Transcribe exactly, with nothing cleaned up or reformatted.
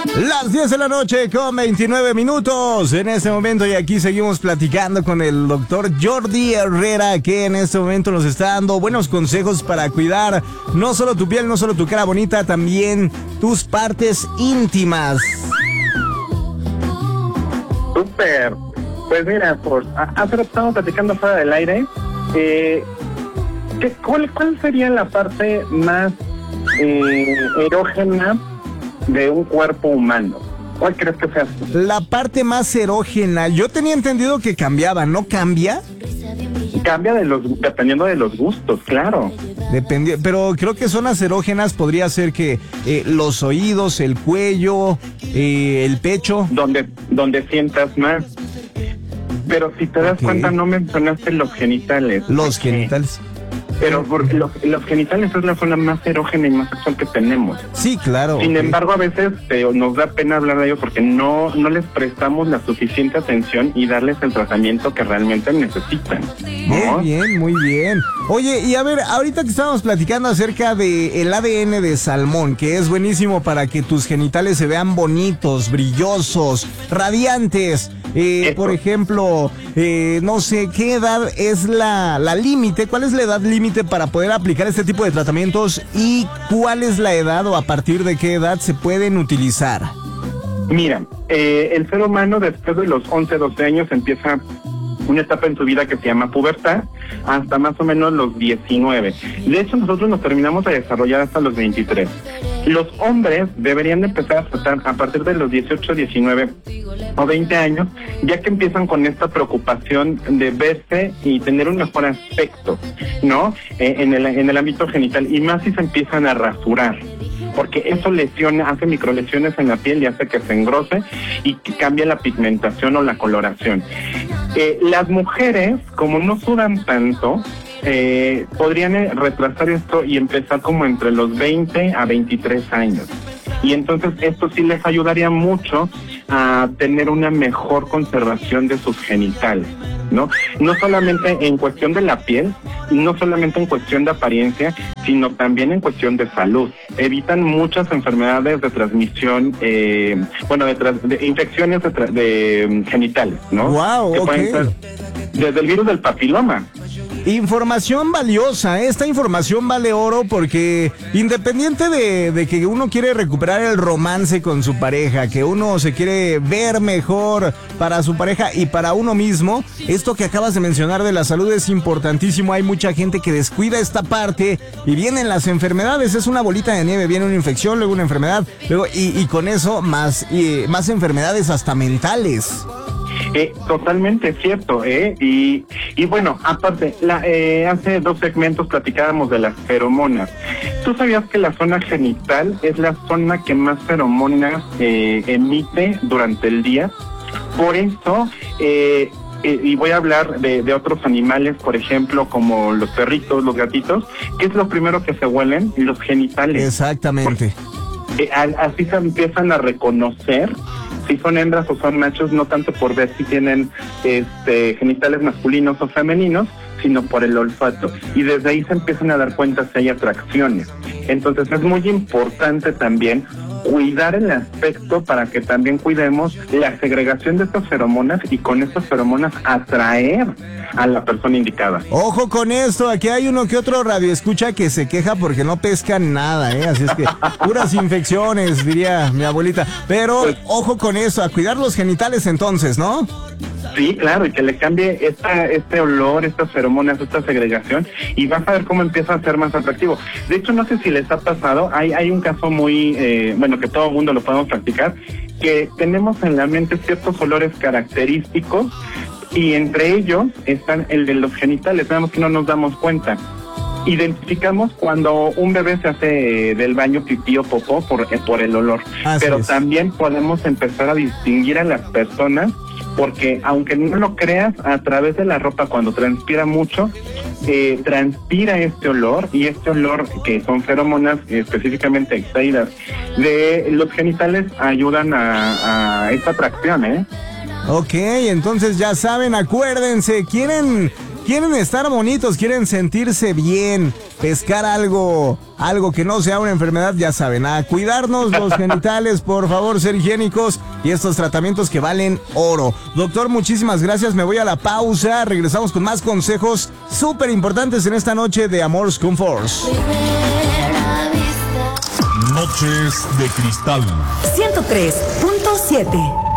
Las diez de la noche con veintinueve minutos en este momento, y aquí seguimos platicando con el doctor Jordi Herrera, que en este momento nos está dando buenos consejos para cuidar no solo tu piel, no solo tu cara bonita, también tus partes íntimas. Súper. Pues mira, por hace rato estamos platicando fuera del aire. Eh, ¿qué, cuál, ¿Cuál sería la parte más eh, erógena de un cuerpo humano? ¿Cuál crees que sea? La parte más erógena, yo tenía entendido que cambiaba, ¿no cambia? Cambia de los, dependiendo de los gustos, claro. Dependi- pero creo que zonas erógenas podría ser que eh, los oídos, el cuello, eh, el pecho. Donde, donde sientas más. Pero si te das Okay. cuenta, no mencionaste los genitales. Los genitales. Pero porque los, los genitales es la zona más erógena y más sexual que tenemos. Sí, claro. Sin okay. embargo, a veces eh, nos da pena hablar de ellos porque no, no les prestamos la suficiente atención y darles el tratamiento que realmente necesitan, ¿no? Muy bien, muy bien. Oye, y a ver, ahorita que estábamos platicando acerca de el A D N de salmón, que es buenísimo para que tus genitales se vean bonitos, brillosos, radiantes. Eh, por ejemplo, eh, no sé, ¿qué edad es la, la límite? ¿Cuál es la edad límite para poder aplicar este tipo de tratamientos? ¿Y cuál es la edad o a partir de qué edad se pueden utilizar? Mira, eh, el ser humano después de los once, doce años empieza una etapa en su vida que se llama pubertad, hasta más o menos los diecinueve. De hecho, nosotros nos terminamos de desarrollar hasta los veintitrés. Los hombres deberían de empezar a tratar a partir de los dieciocho, diecinueve o veinte años, ya que empiezan con esta preocupación de verse y tener un mejor aspecto, ¿no? Eh, en el, en el ámbito genital, y más si se empiezan a rasurar, porque eso lesiona, hace microlesiones en la piel y hace que se engrose y que cambie la pigmentación o la coloración. Eh, las mujeres, como no sudan tanto, eh, podrían eh, retrasar esto y empezar como entre los veinte a veintitrés años. Y entonces esto sí les ayudaría mucho a tener una mejor conservación de sus genitales, ¿no? No solamente en cuestión de la piel, no solamente en cuestión de apariencia, sino también en cuestión de salud. Evitan muchas enfermedades de transmisión, eh, bueno, de, tra- de infecciones de, tra- de um, genitales, ¿no? Wow, que ok. pueden ser desde el virus del papiloma. Información valiosa, esta información vale oro porque independiente de, de que uno quiere recuperar el romance con su pareja, que uno se quiere ver mejor para su pareja y para uno mismo, esto que acabas de mencionar de la salud es importantísimo. Hay mucha gente que descuida esta parte y vienen las enfermedades, es una bolita de nieve, viene una infección, luego una enfermedad, luego y, y con eso más, y, más enfermedades hasta mentales. Eh, totalmente cierto, ¿eh? Y, y bueno, aparte, la, eh, hace dos segmentos platicábamos de las feromonas. ¿Tú sabías que la zona genital es la zona que más feromonas eh, emite durante el día? Por eso, eh, eh, y voy a hablar de, de otros animales, por ejemplo, como los perritos, los gatitos, ¿qué es lo primero que se huelen? Los genitales. Exactamente. Eh, así se empiezan a reconocer si son hembras o son machos, no tanto por ver si tienen este, genitales masculinos o femeninos, sino por el olfato. Y desde ahí se empiezan a dar cuenta si hay atracciones. Entonces es muy importante también cuidar el aspecto para que también cuidemos la segregación de estas feromonas y con estas feromonas atraer a la persona indicada. Ojo con esto, aquí hay uno que otro radioescucha que se queja porque no pescan nada, ¿eh? Así es que puras infecciones, diría mi abuelita. Pero pues, ojo con eso, a cuidar los genitales entonces, ¿no? Sí, claro, y que le cambie esta, este olor, estas feromonas, esta segregación, y vas a ver cómo empieza a ser más atractivo. De hecho, no sé si les ha pasado, hay, hay un caso muy, eh, bueno, que todo el mundo lo podemos practicar, que tenemos en la mente ciertos olores característicos, y entre ellos están el de los genitales, nada más que no nos damos cuenta. Identificamos cuando un bebé se hace eh, del baño pipí o popó por, eh, por el olor, Así pero es. También podemos empezar a distinguir a las personas, porque aunque no lo creas, a través de la ropa cuando transpira mucho, eh, transpira este olor, y este olor que son feromonas eh, específicamente extraídas de los genitales ayudan a, a esta atracción, ¿eh? Ok, entonces ya saben, acuérdense, quieren quieren estar bonitos, quieren sentirse bien, pescar algo, algo que no sea una enfermedad, ya saben, a cuidarnos los genitales, por favor, ser higiénicos y estos tratamientos que valen oro. Doctor, muchísimas gracias, me voy a la pausa, regresamos con más consejos súper importantes en esta noche de Amors con Force. Noches de Cristal ciento tres punto siete